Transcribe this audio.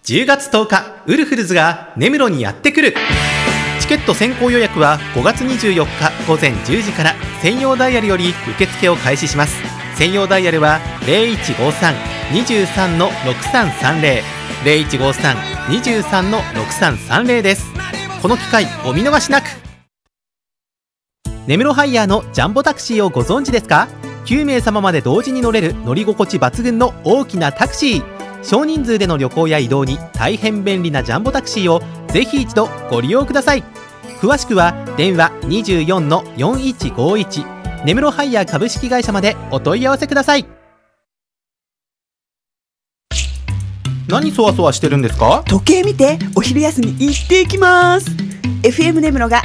10月10日ウルフルズが根室にやってくる。チケット先行予約は5月24日午前10時から専用ダイヤルより受付を開始します。専用ダイヤルは 0153-23-6330 0153-23-6330 です。この機会お見逃しなく。根室ハイヤーのジャンボタクシーをご存知ですか？ 9 名様まで同時に乗れる乗り心地抜群の大きなタクシー。少人数での旅行や移動に大変便利なジャンボタクシーをぜひ一度ご利用ください。詳しくは電話 24-4151 根室ハイヤー株式会社までお問い合わせください。何そわそわしてるんですか？ 時計見て、お昼休み行ってきます。FM 根室が